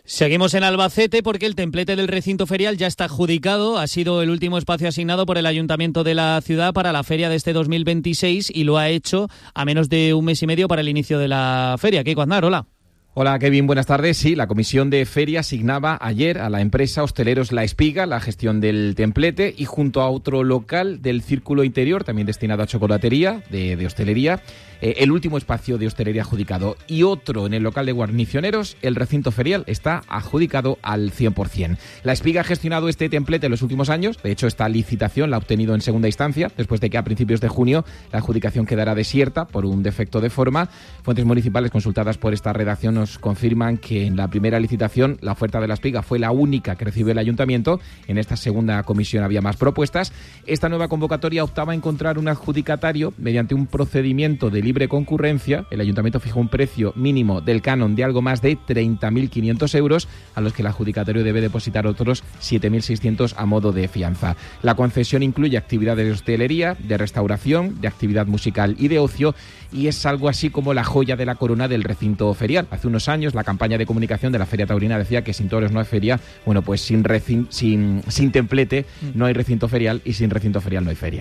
Seguimos en Albacete porque el templete del recinto ferial ya está adjudicado. Ha sido el último espacio asignado por el Ayuntamiento de la ciudad para la feria de este 2026 y lo ha hecho a menos de un mes y medio para el inicio de la feria. Keiko Aznar, hola. Hola Kevin, buenas tardes. Sí, la Comisión de Feria asignaba ayer a la empresa Hosteleros La Espiga la gestión del templete y junto a otro local del Círculo Interior, también destinado a chocolatería, de hostelería, el último espacio de hostelería adjudicado. Y otro en el local de guarnicioneros, el recinto ferial está adjudicado al 100%. La Espiga ha gestionado este templete en los últimos años. De hecho, esta licitación la ha obtenido en segunda instancia, después de que a principios de junio la adjudicación quedará desierta por un defecto de forma. Fuentes municipales consultadas por esta redacción nos confirman que en la primera licitación la oferta de La Espiga fue la única que recibió el ayuntamiento. En esta segunda comisión había más propuestas. Esta nueva convocatoria optaba a encontrar un adjudicatario mediante un procedimiento de libre concurrencia. El ayuntamiento fijó un precio mínimo del canon de algo más de 30.500 euros, a los que el adjudicatario debe depositar otros 7.600 a modo de fianza. La concesión incluye actividades de hostelería, de restauración, de actividad musical y de ocio, y es algo así como la joya de la corona del recinto ferial. Hace unos años la campaña de comunicación de la Feria Taurina decía que sin toros no hay feria. Bueno, pues sin templete no hay recinto ferial y sin recinto ferial no hay feria.